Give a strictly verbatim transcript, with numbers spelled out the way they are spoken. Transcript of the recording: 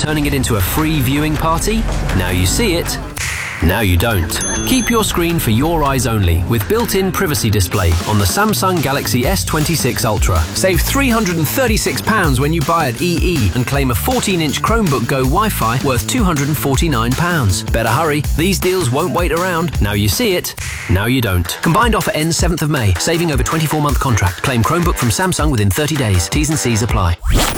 turning it into a free viewing party? Now you see it, now you don't. Keep your screen for your eyes only with built-in privacy display on the Samsung Galaxy S twenty-six Ultra. Save three hundred and thirty-six pounds when you buy at E E and claim a fourteen inch Chromebook Go Wi-Fi worth two hundred and forty-nine pounds. Better hurry, these deals won't wait around. Now you see it, now you don't. Combined offer ends seventh of May, saving over twenty-four month contract. Claim Chromebook from Samsung within thirty days. T's and C's apply.